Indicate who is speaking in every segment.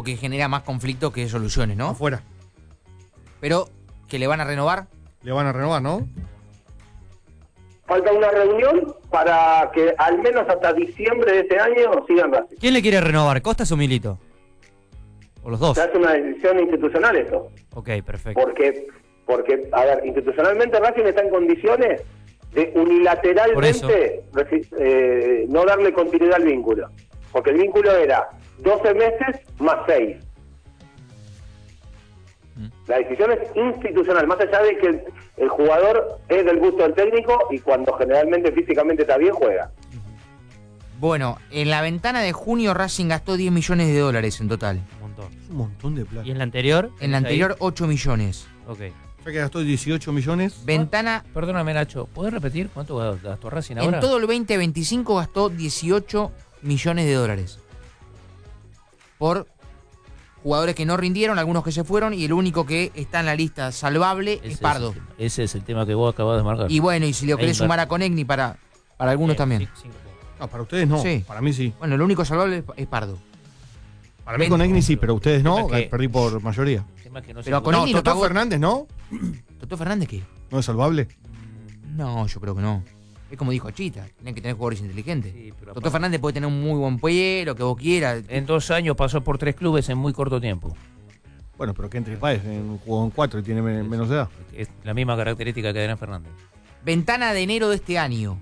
Speaker 1: que genera más conflicto que soluciones, ¿no?
Speaker 2: Afuera.
Speaker 1: Pero que le van a renovar.
Speaker 2: Le van a renovar, ¿no?
Speaker 3: Falta una reunión para que al menos hasta diciembre de este año sigan Racing.
Speaker 4: ¿Quién le quiere renovar, Costas o Milito? ¿O los dos?
Speaker 3: Se hace una decisión institucional esto.
Speaker 4: Ok, perfecto.
Speaker 3: Porque, a ver, institucionalmente Racing está en condiciones de unilateralmente no darle continuidad al vínculo. Porque el vínculo era 12 meses más 6. La decisión es institucional, más allá de que el jugador es del gusto del técnico y cuando generalmente físicamente está bien juega.
Speaker 1: Bueno, en la ventana de junio Racing gastó 10 millones de dólares en total.
Speaker 4: Un montón.
Speaker 2: Un montón de plata.
Speaker 4: ¿Y en la anterior?
Speaker 1: En la anterior 8 millones.
Speaker 4: Ok.
Speaker 2: Ya que gastó 18 millones.
Speaker 1: Ventana,
Speaker 4: Perdóname, Nacho, ¿podés repetir cuánto gastó Racing ahora?
Speaker 1: en todo el 2025 gastó 18 millones de dólares. Por jugadores que no rindieron, algunos que se fueron, y el único que está en la lista salvable es Pardo.
Speaker 4: Ese es el tema que vos acabás de marcar.
Speaker 1: Y bueno, y si lo querés sumar a Conegni para algunos también.
Speaker 2: No, para ustedes no.
Speaker 1: Sí.
Speaker 2: Para mí sí.
Speaker 1: Bueno, el único salvable es Pardo.
Speaker 2: Para mí con Egni sí, pero ustedes no.
Speaker 4: Tema que-
Speaker 2: Perdí por mayoría.
Speaker 1: Pero con
Speaker 2: No,
Speaker 1: Egni lo
Speaker 2: Totó
Speaker 1: pagó.
Speaker 2: Fernández, ¿no?
Speaker 1: ¿Totó Fernández qué?
Speaker 2: ¿No es salvable?
Speaker 1: No, yo creo que no. Es como dijo Chita, tienen que tener jugadores inteligentes.
Speaker 4: Sí, pero
Speaker 1: Totó Fernández puede tener un muy buen pueye, lo que vos quieras.
Speaker 4: En 2 años pasó por 3 clubes en muy corto tiempo.
Speaker 2: Bueno, pero que entre Páez jugó en 4 y tiene menos edad.
Speaker 4: Es la misma característica que Adrián Fernández.
Speaker 1: Ventana de enero de este año.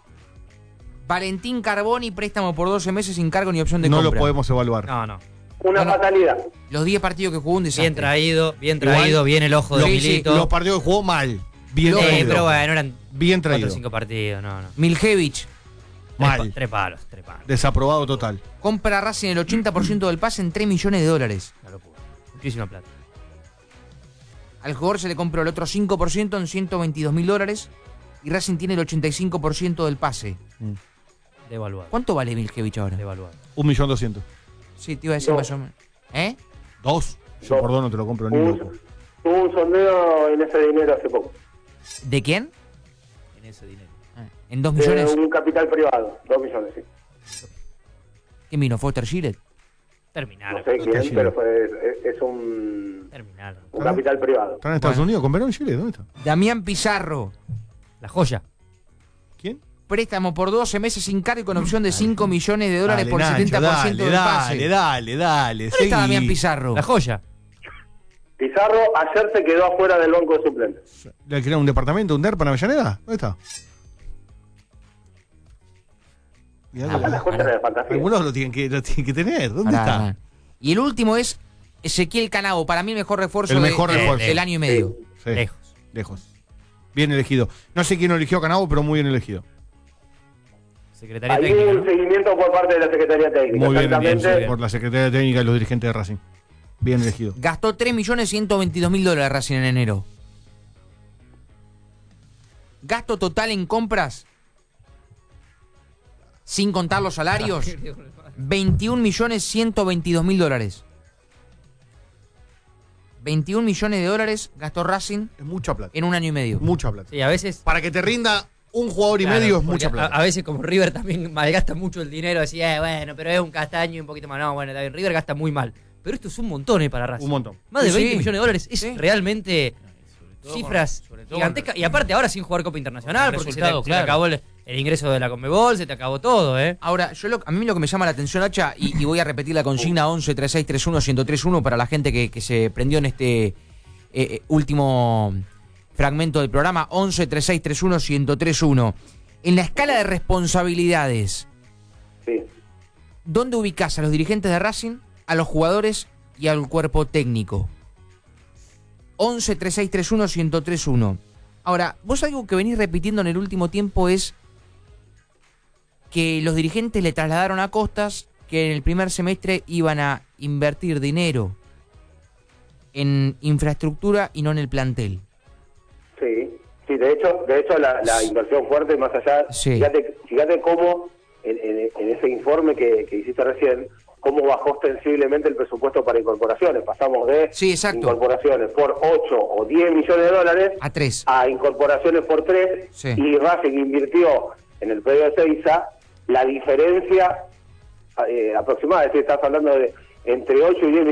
Speaker 1: Valentín Carboni, préstamo por 12 meses sin cargo ni opción de
Speaker 2: No
Speaker 1: compra.
Speaker 2: lo podemos evaluar.
Speaker 4: No.
Speaker 3: Una
Speaker 1: No.
Speaker 3: fatalidad.
Speaker 1: Los 10 partidos que jugó un desastre.
Speaker 4: Bien traído, bien el ojo de
Speaker 1: Sí,
Speaker 4: Milito.
Speaker 2: Los partidos que jugó mal. Bien traído.
Speaker 4: pero bueno, eran
Speaker 2: Bien
Speaker 4: 4 o
Speaker 2: traído.
Speaker 4: 5 partidos, no.
Speaker 1: Miljevic,
Speaker 2: Mal.
Speaker 4: 3 palos.
Speaker 2: Desaprobado total.
Speaker 1: compra a Racing el 80% del pase en 3 millones de dólares.
Speaker 4: Una locura. Muchísima plata.
Speaker 1: Al jugador se le compró el otro 5% en 122 mil dólares y Racing tiene el 85% del pase.
Speaker 4: Devaluado.
Speaker 1: ¿Cuánto vale Miljevic ahora?
Speaker 4: Devaluado.
Speaker 2: 1.200.000.
Speaker 1: Sí, te iba a decir
Speaker 3: No.
Speaker 1: más o menos. ¿Eh?
Speaker 2: 2. Yo por 2 no te lo compro ni loco.
Speaker 3: Hubo un sondeo en ese dinero hace poco.
Speaker 1: ¿De quién?
Speaker 4: En ese dinero.
Speaker 1: ¿En 2
Speaker 3: De
Speaker 1: millones?
Speaker 3: un capital privado, 2 millones, sí.
Speaker 1: ¿Quién vino? ¿Foster Gillett?
Speaker 4: Terminaron.
Speaker 3: No sé quién,
Speaker 2: Allí.
Speaker 3: pero es un
Speaker 4: Terminaron.
Speaker 3: capital privado.
Speaker 2: ¿Están en Estados
Speaker 1: Bueno.
Speaker 2: Unidos con Verón Chile? ¿Dónde está?
Speaker 1: Damián Pizarro,
Speaker 4: La joya.
Speaker 2: ¿Quién?
Speaker 1: préstamo por 12 meses sin cargo y con opción de 5 millones de dólares
Speaker 2: Dale,
Speaker 1: por
Speaker 2: Nacho,
Speaker 1: 70% del pase.
Speaker 2: Dale.
Speaker 1: ¿Dónde está
Speaker 2: seguí.
Speaker 1: Damián Pizarro?
Speaker 4: La joya.
Speaker 3: Pizarro ayer se quedó afuera del banco de suplentes.
Speaker 2: ¿Le alquilaron un departamento, un DERPA en Avellaneda? ¿Dónde está?
Speaker 3: Las cosas de fantasía.
Speaker 2: Algunos lo tienen que tener. ¿Dónde
Speaker 1: Pará,
Speaker 2: está?
Speaker 1: pará. Y el último es Ezequiel Canabo, para mí el mejor refuerzo,
Speaker 2: El mejor refuerzo.
Speaker 1: del año y medio.
Speaker 2: Sí, lejos. Bien elegido. No sé quién lo eligió a Canabo, pero muy bien elegido.
Speaker 4: Secretaría
Speaker 3: Hay
Speaker 4: técnica,
Speaker 3: un
Speaker 4: ¿no?
Speaker 3: seguimiento por parte de la Secretaría Técnica.
Speaker 2: Muy bien
Speaker 3: Exactamente.
Speaker 2: elegido por la Secretaría Técnica y los dirigentes de Racing. Bien elegido.
Speaker 1: Gastó 3.122.000 dólares Racing en enero. Gasto total en compras, sin contar los salarios, 21.122.000 dólares. 21 millones de dólares gastó Racing
Speaker 2: Es mucha plata.
Speaker 1: en un año y medio.
Speaker 2: Mucha plata.
Speaker 4: Sí, a veces.
Speaker 2: Para que te rinda un jugador y
Speaker 4: Claro,
Speaker 2: medio es
Speaker 4: porque
Speaker 2: mucha plata.
Speaker 4: A veces, como River también malgasta mucho el dinero, así, bueno, pero es un castaño y un poquito más. No, bueno, David, River gasta muy mal. Pero esto es un montón para Racing.
Speaker 2: Un montón.
Speaker 4: Más de
Speaker 1: Sí,
Speaker 4: 20
Speaker 1: sí.
Speaker 4: millones de dólares es
Speaker 1: Sí.
Speaker 4: realmente
Speaker 5: todo
Speaker 4: cifras
Speaker 5: con- sobre todo
Speaker 4: gigantescas.
Speaker 5: con-
Speaker 4: Y aparte, ahora sin jugar Copa Internacional,
Speaker 5: con
Speaker 4: porque
Speaker 5: resultado,
Speaker 4: se te
Speaker 5: claro.
Speaker 4: acabó el ingreso de la Conmebol, se te acabó todo, ¿eh?
Speaker 1: Ahora, a mí lo que me llama la atención, Hacha, y voy a repetir la consigna 11 36 31 1031 para la gente que se prendió en este último fragmento del programa, 11 36 31 1031. En la escala de responsabilidades,
Speaker 3: Sí.
Speaker 1: ¿dónde ubicás a los dirigentes de Racing, a los jugadores y al cuerpo técnico? 11 36 31 1031. Ahora, vos algo que venís repitiendo en el último tiempo es que los dirigentes le trasladaron a Costas que en el primer semestre iban a invertir dinero en infraestructura y no en el plantel.
Speaker 3: Sí, de hecho la inversión fuerte más allá,
Speaker 1: Sí.
Speaker 3: fíjate cómo en ese informe que hiciste recién, cómo bajó ostensiblemente el presupuesto para incorporaciones. Pasamos de
Speaker 1: Sí, exacto.
Speaker 3: incorporaciones por 8 o 10 millones de dólares
Speaker 1: A 3.
Speaker 3: a incorporaciones por 3,
Speaker 1: Sí.
Speaker 3: y Racing invirtió en el predio de Seiza la diferencia aproximada, es decir, estás hablando de entre 8 y 10